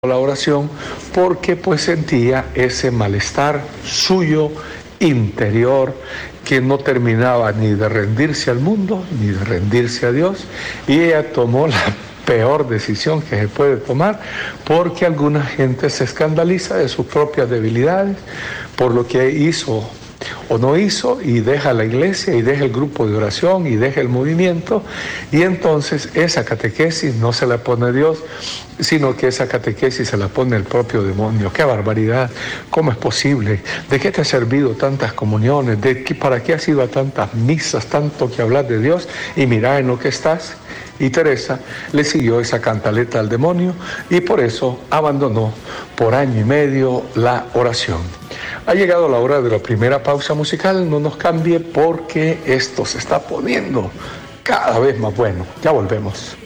la oración porque pues sentía ese malestar suyo interior que no terminaba ni de rendirse al mundo ni de rendirse a Dios, y ella tomó la peor decisión que se puede tomar, porque alguna gente se escandaliza de sus propias debilidades por lo que hizo o no hizo, y deja la iglesia y deja el grupo de oración y deja el movimiento, y entonces esa catequesis no se la pone Dios, sino que esa catequesis se la pone el propio demonio. ¡Qué barbaridad! ¿Cómo es posible? ¿De qué te ha servido tantas comuniones? ¿Para qué has ido a tantas misas, tanto que hablar de Dios? Y mira en lo que estás. Y Teresa le siguió esa cantaleta al demonio y por eso abandonó por año y medio la oración. Ha llegado la hora de la primera pausa musical. No nos cambie porque esto se está poniendo cada vez más bueno. Ya volvemos.